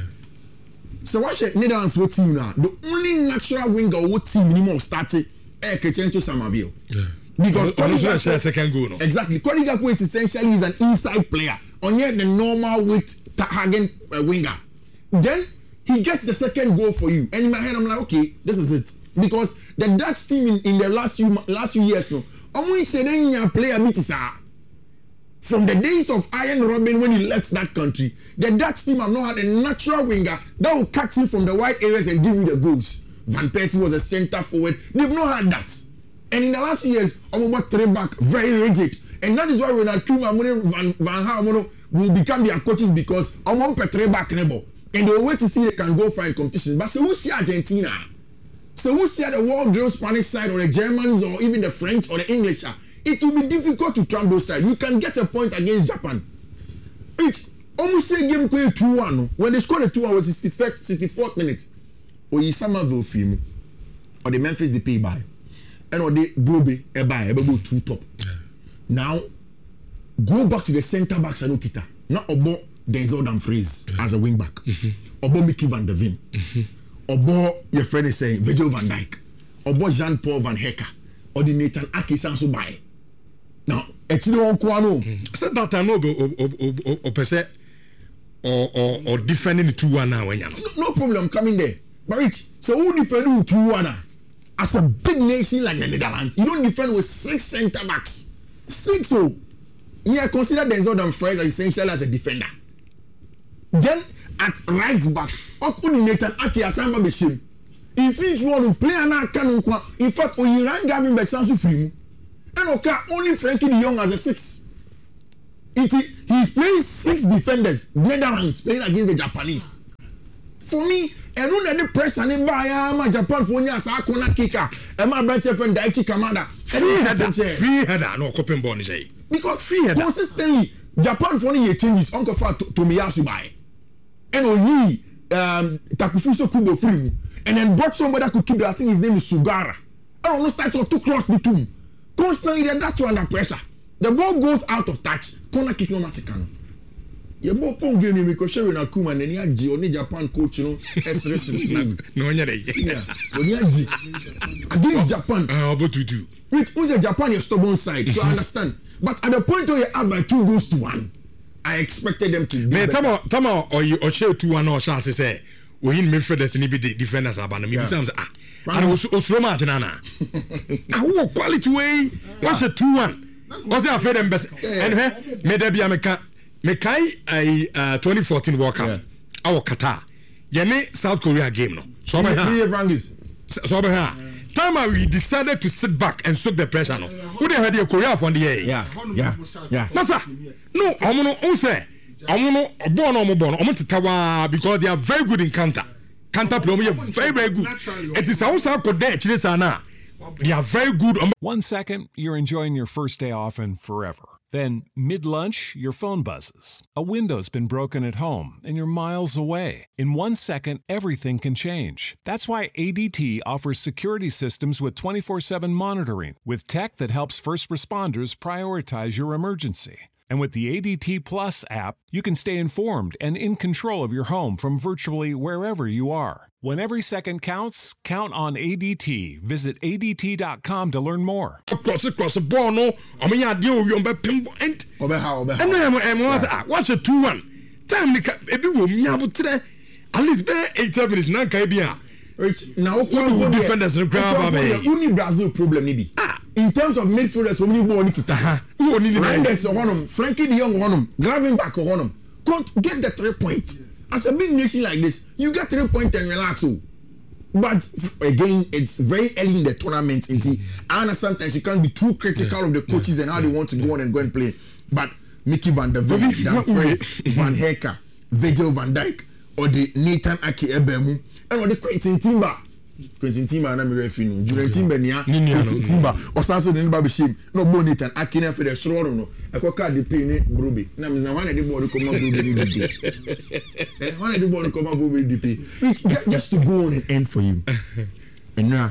So watch it. Netherlands what team now? The only natural winger what team minimum started Cristiano Samavio. Yeah. Because second goal. No? Exactly. Cody Gakpo is essentially an inside player. On yet the normal with Hagen winger. Then he gets the second goal for you. And in my head I'm like, okay, this is it. Because the Dutch team in the last few years no, almost saying player meets from the days of Iron Robin when he left that country, the Dutch team have not had a natural winger that will cut in from the wide areas and give you the goals. Van Persie was a centre forward. They've not had that. And in the last few years, about 3 back, very rigid. And that is why Ronald Koeman, Van Gaal will become their coaches because Amon Petre back nebo. And they will wait to see they can go find competition. But so who see Argentina? So who see the world drill Spanish side or the Germans or even the French or the English? It will be difficult to trump those sides. You can get a point against Japan. Which almost say game 2-1. When they scored the 2-1 was 64th minute. Or you Somerville film or the Memphis Depay by. And or the Brobe by 2 top. Now go back to the centre backs and Okita. Not about Denzel Dumfries as a wing back. About Mickey van der Ven. About your friend is saying Virgil van Dijk. About Jean-Paul van Hecker. Or the Nathan Ake Sanso by. Now, actually on Kwano. So that I know or percent or defending the 2-1 now when you no problem coming there. But Rich, so who defend with 2-1 as a big nation like the Netherlands? You don't defend with 6 centre backs. 6 oh. Yeah, consider Denzel Dumfries as essential as a defender. Then at right back, Okuni Nathan Ake Asamba Bishim. if you want to play an account, in fact, when you ran Gavin back sounds free. And okay, only Frankie de Jong as a 6. He's playing 6 defenders, Netherlands playing against the Japanese. For me, and when the press and buy Japan for you as a corner kicker, and my brother friend Daichi Kamada, free header, no coping bonus. Because consistently, Japan for you changes Uncle Fat to Miyasu by. And Oyi Takufuso Kubo free, and then brought somebody that could keep the, I think his name is Sugara. I don't know, start to cross the tomb. Constantly, that's under pressure. The ball goes out of touch. Corner kick no matter can. Your ball pong game because Sherry Nakuma and Yaji only Japan coach, you know, SRS. No, against Japan. What to do? Which was a Japan your stubborn side, so I understand. But at the point where you're up by 2 goals to 1, I expected them to do better. Tama or you or share 2-1 or chance say we in midfielders and be defenders are banning me. And I was Osroma Janana. I quality way. What's a 2-1? What's that afraid them best? And made there be a Mekai a 2014 World Cup. Our Qatar. Yene South Korea game no. So time we decided to sit back and soak the pressure no. Who they had your Korea from the air? Yeah. Masa. No, I'm say. I'm born because they are very good in counter. Counter play very, very good. It is also for there, they are very good. 1 second, you're enjoying your first day off and forever. Then, mid-lunch, your phone buzzes. A window's been broken at home and you're miles away. In 1 second, everything can change. That's why ADT offers security systems with 24/7 monitoring, with tech that helps first responders prioritize your emergency. And with the ADT Plus app, you can stay informed and in control of your home from virtually wherever you are. When every second counts, count on ADT. Visit ADT.com to learn more. Across the ball, no. I mean, I deal with you on pinball and watch a 2-1. Time maybe we'll be able to at least 8 minutes. Now, Caribbean. Rich, now, who defenders in the crowd? Only Brazil problem, maybe. In terms of midfielders, only one who need Reinders on him, Frankie de Jong on him, Gravenberch on him. Can't get the 3 points. As a big nation like this, you get 3 points and relax. But again, it's very early in the tournament. I understand sometimes you can't be too critical of the coaches and how they want to go on and go and play. But Mickey van der Ven, Dan Fries, Van Hecker, Virgil van Dijk, or the Nathan Ake Ebemu, and or the Quentin Timber. Quentin Timber na me refi no Julian Timber nia Quentin Timber osanso de nba be shame no bonnet and akina for the soro no ekoka de pay ni brobe na me na wan de board come brobe ni dey wan de board come brobe dey pay just to go on and end for you. And now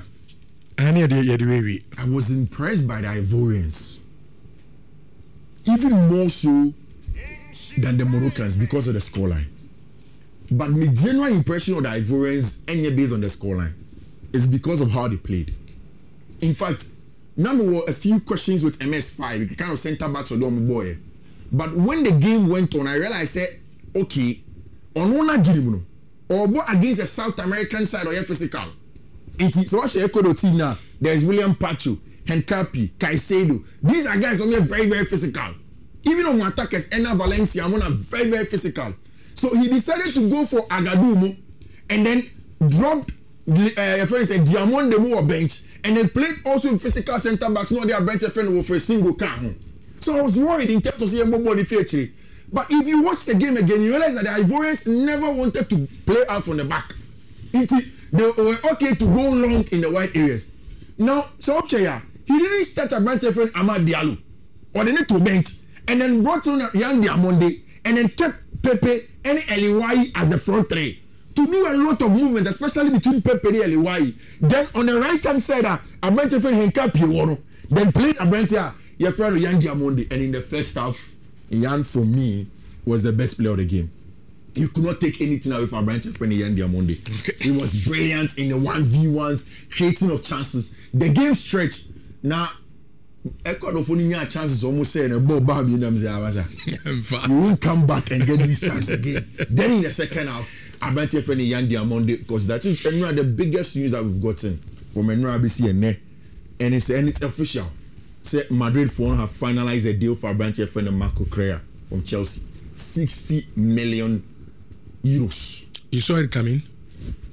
I was impressed by the Ivorians even more so than the Moroccans because of the scoreline. But my general impression of the Ivorians ain't based on the scoreline. It's because of how they played. In fact, now there were a few questions with MS5, the kind of center backs or dumb boy. But when the game went on, I realized, okay, on one game, or against a South American side or physical. So what's the Ecuador team now? There's William Pacho, Henkapi, Caicedo. These are guys only very, very physical. Even on attackers, Enna Valencia, I'm very, very physical. So he decided to go for Agadumo and then dropped Diamond Demo bench and then played also physical center backs. No, they are bench for a single car. So I was worried in terms of seeing body feature. But if you watch the game again, you realize that the Ivorians never wanted to play out from the back. They were okay to go long in the wide areas. Now, so Chaya, he didn't start a bench friend Amad Diallo or they need to bench and then brought on Yan Diamonde and then kept Pepe and Eliwai as the front three to do a lot of movement, especially between Pepe and Eliwai. Then on the right hand side, Abrante friend Henkapi then played Abrante your friend Yan Diamonde, and in the first half, Yan for me was the best player of the game. You could not take anything away from Abrante friend Yan Diamonde. He was brilliant in the 1v1s, creating of chances. The game stretch now. Ecuador only had chances almost saying a ball bam you won't come back and get this chance again. Then in the second half, Abrante friend Yan Diamonde, because that's the biggest news that we've gotten from Enra ABC and it's official. Say Madrid have finalized a deal for Abrante friend Marco Correa from Chelsea, 60 million euros. You saw it coming?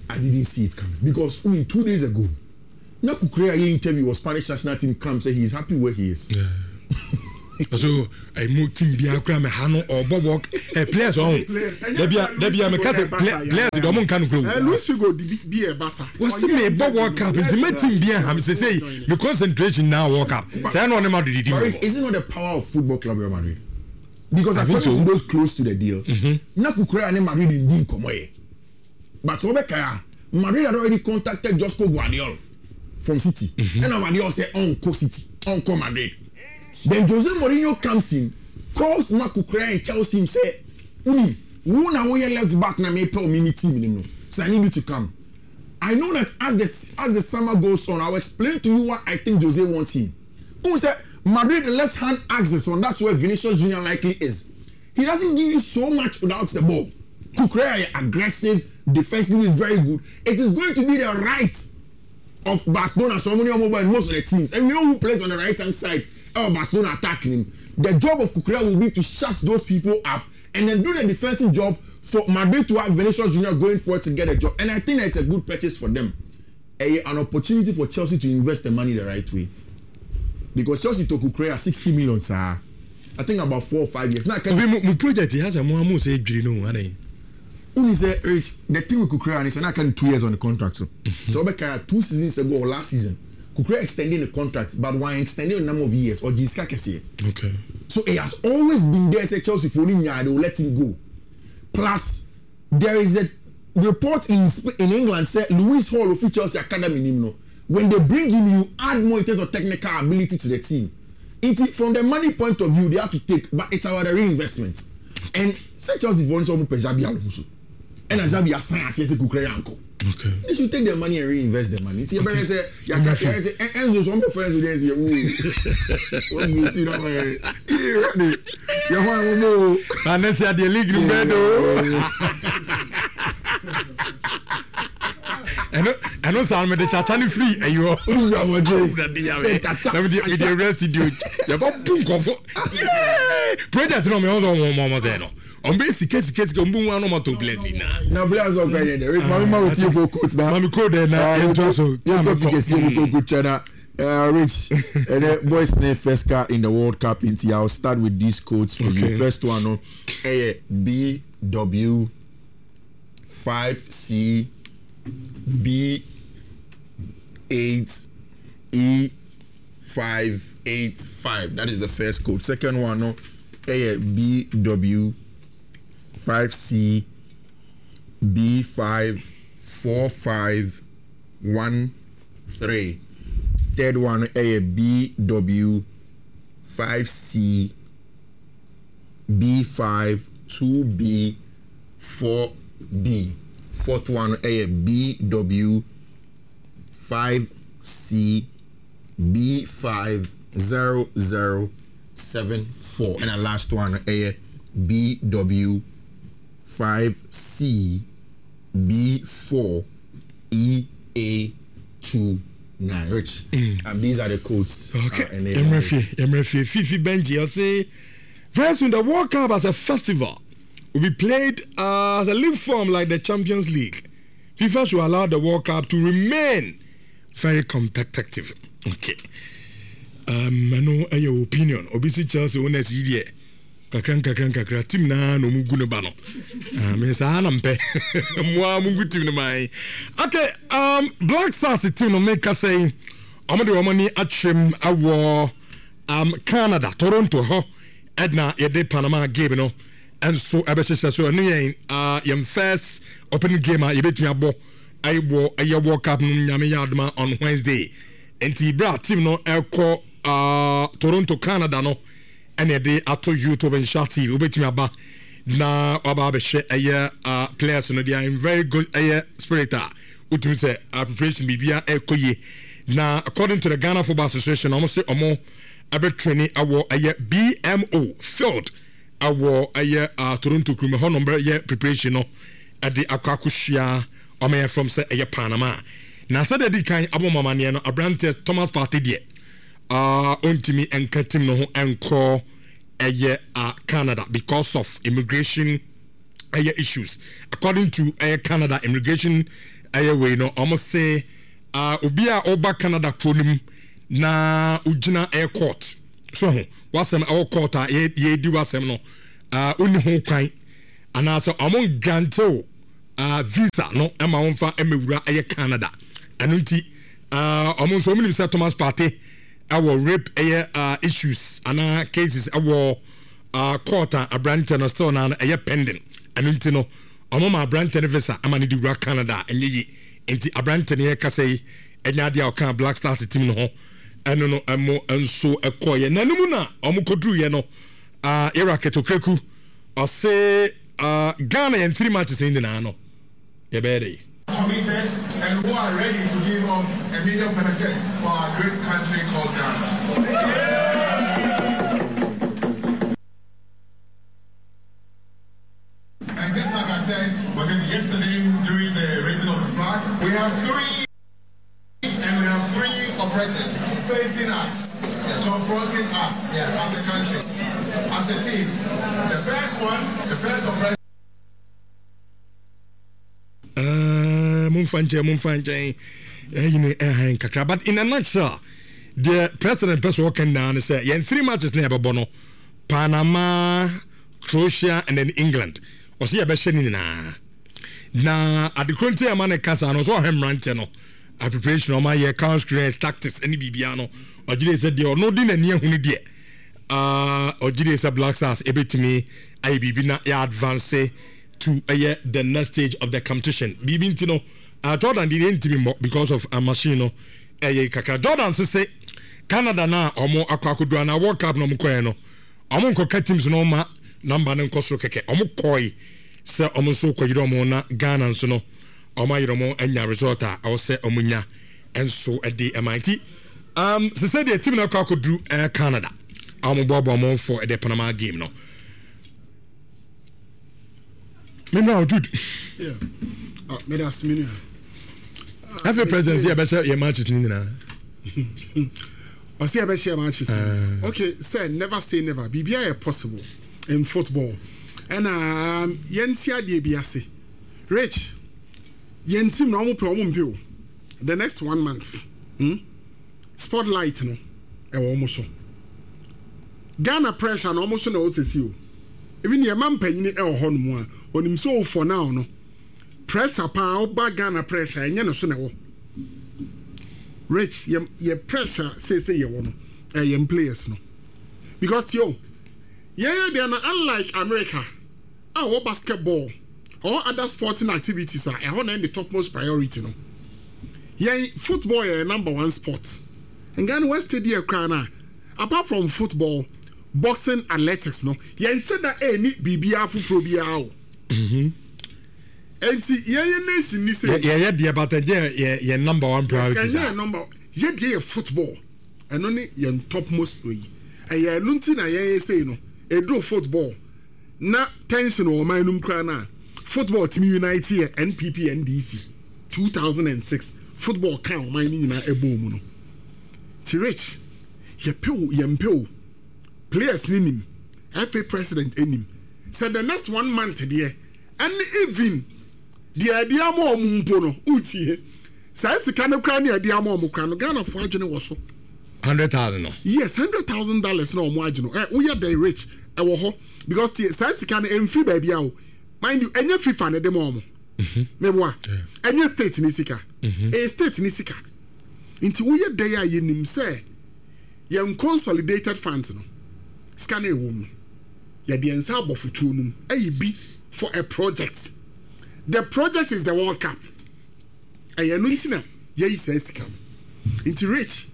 I didn't see it coming because 2 days ago, na Kukurea interview was Spanish national team come say he is happy where he is. Yeah. So I moved team be akra me hano or bob players on. Debia me kase players do mon kan grow. Luis Figo be a bassa. Was me bob walk up into my team be am say me concentration now walk up. Say no ma do di. Is it not the power of football club Real Madrid? Because according to those close to the deal, na Kukurea and Madrid didn't come away. But Obekaya, Madrid had already contacted Josko Guardiola from City. And Guardiola said, Uncle City, Uncle Madrid. Then Jose Mourinho comes in, calls Marc Kukurea and tells him, say, who na we left back na me play mini team, so I need you to come. I know that as the summer goes on, I'll explain to you what I think Jose wants him. Who said Madrid the left hand axis on, that's where Vinicius Junior likely is. He doesn't give you so much without the ball. Kukurea aggressive, defensively very good. It is going to be the right of Barcelona, so many mobile most of the teams. And we know who plays on the right hand side. Barcelona attacking him. The job of Kukurea will be to shut those people up and then do the defensive job for Madrid to have Vinicius Junior going forward to get a job. And I think that it's a good purchase for them. An opportunity for Chelsea to invest the money the right way. Because Chelsea took Kukurea 60 million, sir. I think about 4 or 5 years. Now, my project has a more say, Uni say, Rich, the thing with Kukurea is I can 2 years on the contract. So Obekaya 2 seasons ago or last season, Kukurea extending the contract, but why extending a number of years or Jiska Kese. Okay. So he has always been there. Say Chelsea for him, they will let him go. Plus, there is a report in England say Lewis Hall of Chelsea Academy. When they bring him, you add more in terms of technical ability to the team. From the money point of view, they have to take, but it's our reinvestment. And say Chelsea for instance, Pejabi Alonso. And Azabi Assan says Kukurea uncle. Okay. They should take their money and reinvest the money. It's your parents say, Enzo, some friends with us here. What do you think? You're one more. Unless you are the league in bed. I know some of the Chachani free. And you are the rest of you. You're about boom comfort. Project no me on Mama Zeno. On basic case go move one more to play now players are going there. Mama with you for coach now. Mama code now. Also, good channel. Rich, boys name first car in the World Cup. I'll start with these codes for you. First one, BW 5C B8 E585. That is the first code. Second one, BW 5C B54513. Third one, BW 5C B52B4B. Fourth one, BW 5C B50074. And the last one, BW 5C B4EA29. Rich. And these are the codes. Okay. Emrefi Fifi Benji, I'll say very soon the World Cup as a festival will be played as a league form like the Champions League. FIFA should allow the World Cup to remain very competitive. Okay. I know your opinion. Obviously, Chelsea owners here. Kakran team na no mugu no ba no. Me sa na mpe. Mo mugu team no mai. Okay, Black Stars team no make us say omo de omo ni atwem awo Canada, Toronto ho Edna yede Panama game no. And so abesese so no yen first opening game a yebetumi abo aibo aye World Cup no nyame yadma on Wednesday. Enti bra team no elko Toronto Canada no ene de ato YouTube and shati obetumi aba na aba behwe aye players no they are in very good aye spirit utumi say preparation bibia ekoye na according to the Ghana Football Association almost say omo abe training awo aye BMO field awo aye Toronto crew me ho number aye preparation no ade akwakuhia omo from say aye Panama na said the kan abomama ne no Abrante Thomas Partey de ontimi enkatim no ho enko eye Canada because of immigration issues according to Canada immigration way no almost say obi a oba Canada kronim na ugina court so wasem court ye di wasem no oni ho kwan ana so amon granteo visa no ema wonfa emewura Canada eno nti amon so minim say Thomas Partey our rape issues ana cases our court a Branton no still na pending eno nti no amon Branton visa amani di wura Canada enye nti Branton ye kase enya dia o kan Black Stars team no ho eno no emo enso ekoye nanumu na omukodru ye no era ketokreku o say Ghana and 3 matches in the nano ye better committed and who are ready to give off $1 million for our great country called Ghana. And just like I said, was it yesterday during the raising of the flag? We have 3 oppressors facing us, confronting us as a country, as a team. The first oppressor. Mumfanje, kakra. But in a nutshell, the president person walking down and say, 3 matches never bono, Panama, Croatia, and then England. Or see a beshenin na at the country a man casa and also him ranteno. A preparation of my accounts, tactics, any bibiano, or Jide said, or no dinner near who need or Jide said Black Stars, a bit to me, I be not advance to the next stage of the competition. Bibintino, Jordan didn't be more because of a machine. Kaka Jordan to say Canada na or more aquacudrana World Cup no mukoeno. Amonko teams no ma number and costo keke. Omukoi, Sir Omoso Koyomona, Ghana and Sono. Omayiromo enya result I will say omunya and so at the MIT so said the team na ko drew Canada bobo for the Panama game no me now dude yeah me das minu every presidency e be share your matches ni na o say e be share matches okay say never say never bibia possible in football and yentia de biase Rich yen team na omo pe omo mpe the next 1 month spotlight no e wo omo so Ghana pressure na omo so na o sesi o even ye man panyin e ho no mu a onim so for now no pressure pa o ba Ghana pressure enye no so na wo Rich ye pressure say ye wo no ye players no because yo they are not unlike America our basketball or other sporting activities are the topmost priority no. Yeah, football is number 1 sport. And Ghana West Stadium crana apart from football, boxing, athletics no. Yeah, said that any BBR for BBR. And see, nation ni say yeah, but yeah, number 1 priority. Yeah, football. And only your topmost way. And yeah, nothing I say no. A do football. Na tension or minum crana. Football team United here, NPP NDC 2006 football count my nina ebomu no Tirich ye players nim FA president enim said the next 1 month there and even the idea more mumpo no utie say sika no kra ne idea more mukra no Ghana for adwene wo so $100,000 no yes $100,000 no mo adwene we are the rich e wo ho because say sika no emfi ba bia o mind you, any FIFA ne demo. Meboa. Any state ni sika. A state ni sika. Inti we ye dey ye nim say ye consolidated funds no. Scan e wom. Ye de ensa abofutu num. Bi for a project. The project is the World Cup. Aye no ntina ye say sika. Inti Rich.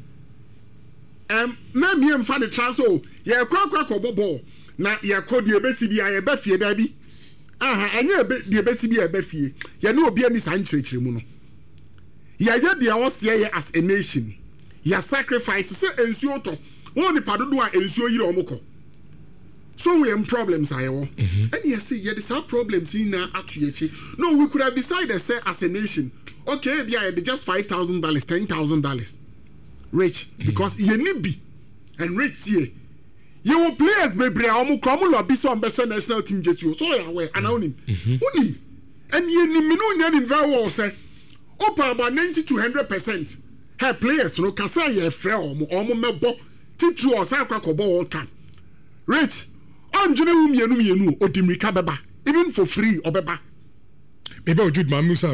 Na me am fa the transfer ye kwa bobo na ye kodi e besi bia ye ba fie da bi. Anya de besi bi e ba fie ye na obi ani san kyerkyere mu no ya ye de awose ye as a nation ya sacrifice say ensuo to won ni padodo a ensuo yire omukọ so we am problems ayewo and you say ye the same problems in na atuyechi no we could have decided say as a nation okay bia ye just $5,000 $10,000 Rich because ye ni bi and Rich tie You players bebre omo kromo lobby so ambassador national team jersey so you aware and onim and you ni no nya ni very well say up about 90 to 100% her players no can say ye frɛ omo mebo titru o say akwa World Cup rich on jene wu mienu odim rika beba even for free obeba maybe Jude Mamusa